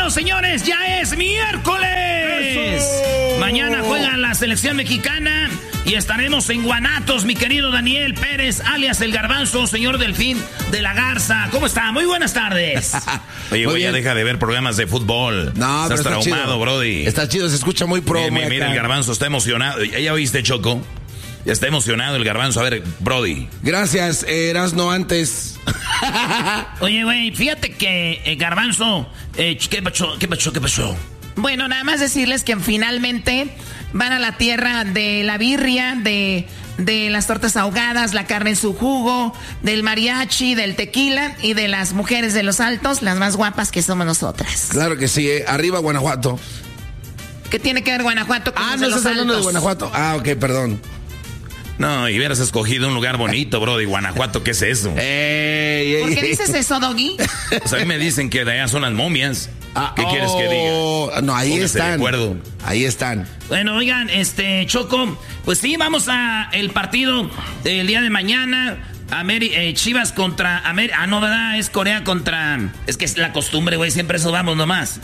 partido, señores, ya es miércoles. ¡Eso! Mañana juega la selección mexicana y estaremos en Guanatos, mi querido Daniel Pérez, alias El Garbanzo, señor Delfín de la Garza. ¿Cómo está? Muy buenas tardes. Oye, güey, ya deja de ver programas de fútbol. No, estás pero traumado, chido. Brody. Está chido, se escucha muy pro. Mira, el Garbanzo está emocionado. ¿Ya oíste, Choco? Ya está emocionado el Garbanzo. A ver, Brody. Gracias, Erasno antes. Oye, güey, fíjate que Garbanzo... ¿Qué pasó? Bueno, nada más decirles que finalmente van a la tierra de la birria, de las tortas ahogadas, la carne en su jugo, del mariachi, del tequila y de las mujeres de los altos, las más guapas que somos nosotras. Claro que sí, arriba Guanajuato. ¿Qué tiene que ver Guanajuato con no estás hablando de Guanajuato. Ok, perdón. No, y hubieras escogido un lugar bonito, Brody. Guanajuato, ¿qué es eso? ¿Por qué dices eso, Doggy? Pues a mí me dicen que de allá son las momias. ¿Qué quieres que diga? No, ahí Póngase están. de acuerdo. Ahí están. Bueno, oigan, Choco, pues sí, vamos a el partido del día de mañana. Chivas contra América. No, ¿verdad? Es Corea contra... Es que es la costumbre, güey, siempre eso vamos nomás.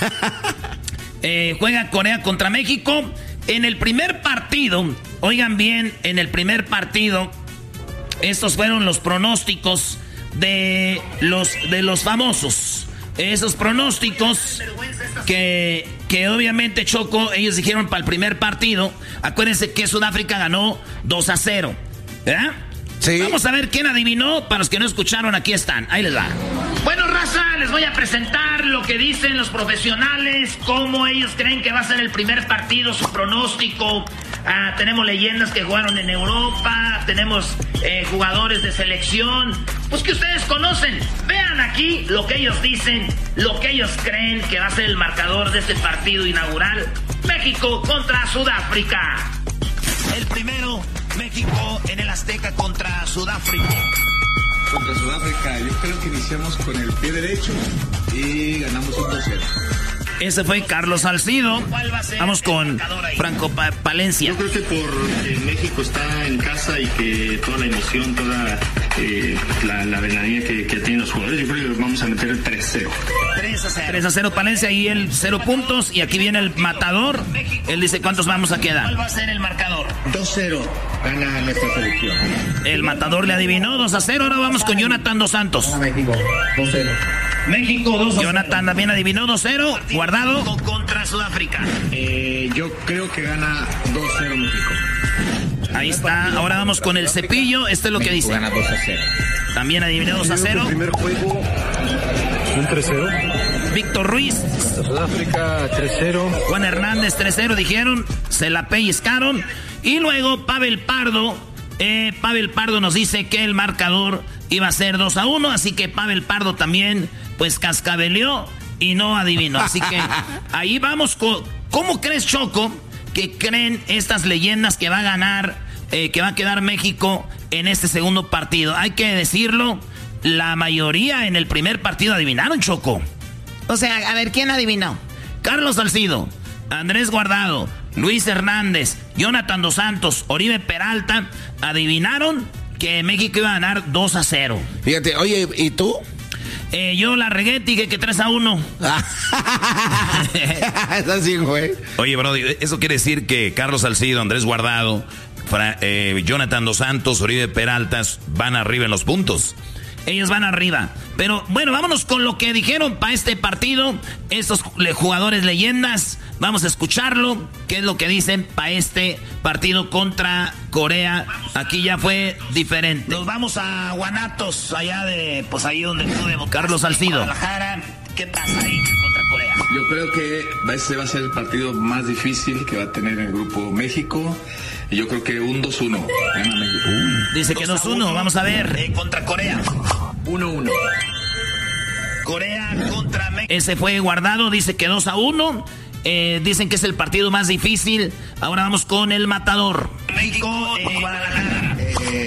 Juega Corea contra México. En el primer partido, oigan bien, en el primer partido, estos fueron los pronósticos de los famosos. Esos pronósticos que obviamente, Choco, ellos dijeron para el primer partido. Acuérdense que Sudáfrica ganó 2-0, ¿verdad? Sí. Vamos a ver quién adivinó. Para los que no escucharon, aquí están. Ahí les va. Bueno, raza, les voy a presentar lo que dicen los profesionales, cómo ellos creen que va a ser el primer partido, su pronóstico. Tenemos leyendas que jugaron en Europa, tenemos jugadores de selección, pues que ustedes conocen. Vean aquí lo que ellos dicen, lo que ellos creen que va a ser el marcador de este partido inaugural. México contra Sudáfrica. El primero, México en el Azteca contra Sudáfrica. Contra Sudáfrica, yo creo que iniciamos con el pie derecho y ganamos 1-0. Ese fue Carlos Salcido. Vamos con Franco Palencia. Yo creo que por México está en casa y que toda la emoción, toda la adrenalina que tienen los jugadores, yo creo que vamos a meter el 3-0. 3-0 Palencia y él 0 puntos. Y aquí viene el matador. Él dice cuántos vamos a quedar. ¿Cuál va a ser el marcador? 2-0 gana nuestra selección. El matador le adivinó 2-0. Ahora vamos con Jonathan Dos Santos. México, 2-0. México 2-0. Jonathan también adivinó 2-0. Guardado contra Sudáfrica. Yo creo que gana 2-0 México. Ahí está. Ahora vamos con el Cepillo. Esto es lo que dice. Gana 2-0. También adivinó 2-0. El primer juego, un 3-0. Víctor Ruiz. Sudáfrica 3-0. Juan Hernández 3-0 dijeron. Se la pellizcaron. Y luego Pavel Pardo. Pavel Pardo nos dice que el marcador iba a ser 2-1. Así que Pavel Pardo también pues cascabeleó y no adivinó. Así que ahí vamos. ¿Cómo crees, Choco, que creen estas leyendas que va a ganar, que va a quedar México en este segundo partido? Hay que decirlo, la mayoría en el primer partido adivinaron, Choco. O sea, a ver, ¿quién adivinó? Carlos Salcido, Andrés Guardado, Luis Hernández, Jonathan Dos Santos, Oribe Peralta adivinaron que México iba a ganar 2-0. Fíjate, oye, ¿y tú? Yo la regué, dije que 3-1. Es así, güey. Oye, Brody, eso quiere decir que Carlos Salcido, Andrés Guardado, Jonathan Dos Santos, Oribe Peralta van arriba en los puntos. Ellos van arriba. Pero bueno, vámonos con lo que dijeron para este partido estos jugadores leyendas. Vamos a escucharlo. ¿Qué es lo que dicen para este partido contra Corea? Aquí ya fue diferente. Nos vamos a Guanatos, allá de, pues ahí donde estuvo Carlos Salcido. ¿Qué pasa ahí contra Corea? Yo creo que ese va a ser el partido más difícil que va a tener el grupo México. Y yo creo que un 2-1 gana México. Dice que 2-1, vamos a ver. Contra Corea. 1-1. Corea contra México. Ese fue Guardado, dice que 2-1. Dicen que es el partido más difícil. Ahora vamos con el matador. México, Guadalajara.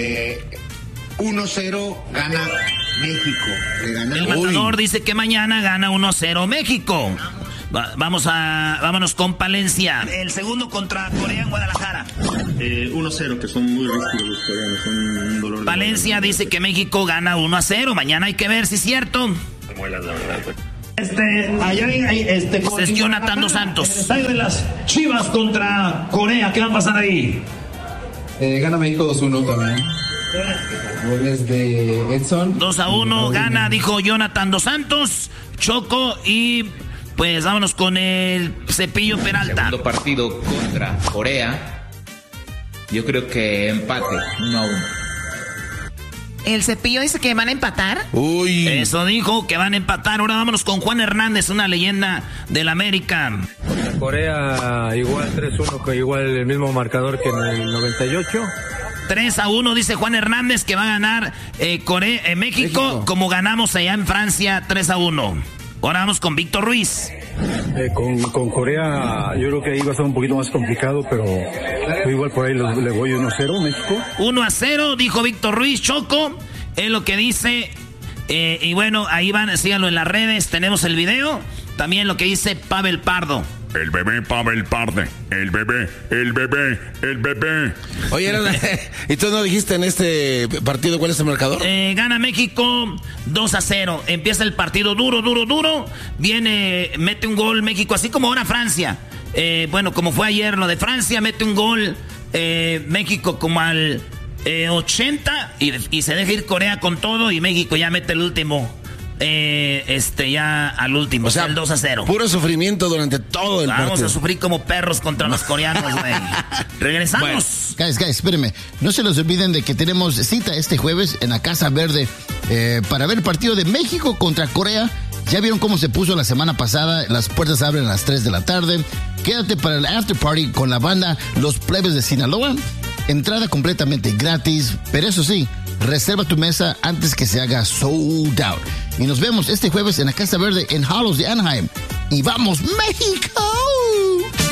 1-0 gana México. El matador dice que mañana gana 1-0 México. Vámonos con Palencia. El segundo contra Corea en Guadalajara. 1-0, que son muy rígidos los coreanos, son un dolor. Palencia dice que México gana 1-0. Mañana hay que ver si es cierto. Allá es Jonathan Dos Santos. El estadio de las Chivas contra Corea, ¿qué va a pasar ahí? Gana México 2-1 también. Goles de Edson. 2-1 gana, dijo Jonathan Dos Santos, Choco, y pues vámonos con el Cepillo Peralta. Segundo partido contra Corea. Yo creo que empate, 1-1. El Cepillo dice que van a empatar. Uy. Eso dijo, que van a empatar. Ahora vámonos con Juan Hernández, una leyenda del América. Corea igual 3-1, que igual el mismo marcador que en el 98. 3-1 dice Juan Hernández que va a ganar México como ganamos allá en Francia 3-1. Ahora vamos con Víctor Ruiz. Con Corea yo creo que ahí va a ser un poquito más complicado, pero igual por ahí le voy 1-0 México. 1-0 dijo Víctor Ruiz. Choco es lo que dice. Y bueno, ahí van, síganlo en las redes, tenemos el video. También lo que dice Pavel Pardo. El bebé Pavel Pardo. El bebé. Oye, ¿y tú no dijiste en este partido cuál es el marcador? Gana México 2-0. Empieza el partido duro. Viene, mete un gol México, así como ahora Francia. Bueno, como fue ayer lo de Francia, mete un gol México como al 80 y se deja ir Corea con todo y México ya mete el último. Ya al último, o sea, el 2-0. Puro sufrimiento durante todo el partido. Vamos a sufrir como perros contra los coreanos, güey. Regresamos. Bueno, guys, espérenme. No se los olviden de que tenemos cita este jueves en la Casa Verde para ver el partido de México contra Corea. Ya vieron cómo se puso la semana pasada. Las puertas abren a las 3 de la tarde. Quédate para el after party con la banda Los Plebes de Sinaloa. Entrada completamente gratis, pero eso sí, reserva tu mesa antes que se haga sold out. Y nos vemos este jueves en la Casa Verde en Hallows de Anaheim. ¡Y vamos, México!